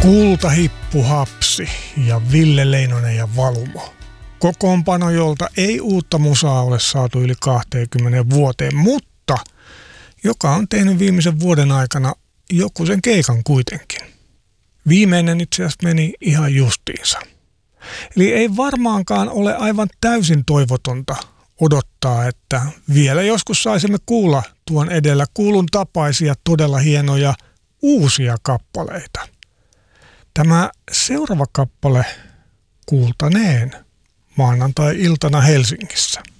Kultahippu Hapsi ja Ville Leinonen ja Valumo. Kokoonpano, jolta ei uutta musaa ole saatu yli 20 vuoteen, mutta joka on tehnyt viimeisen vuoden aikana joku sen keikan kuitenkin. Viimeinen itse asiassa meni ihan justiinsa. Eli ei varmaankaan ole aivan täysin toivotonta odottaa, että vielä joskus saisimme kuulla tuon edellä kuulun tapaisia todella hienoja uusia kappaleita. Tämä seuraava kappale kuultaneen maanantai-iltana Helsingissä.